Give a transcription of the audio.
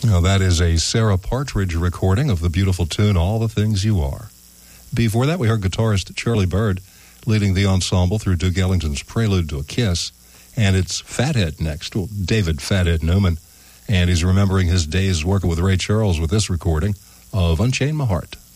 Now, that is a Sarah Partridge recording of the beautiful tune, All the Things You Are. Before that, we heard guitarist Charlie Byrd leading the ensemble through Duke Ellington's Prelude to a Kiss. And it's Fathead next, well, David Fathead Newman. And he's remembering his days working with Ray Charles with this recording of Unchain My Heart.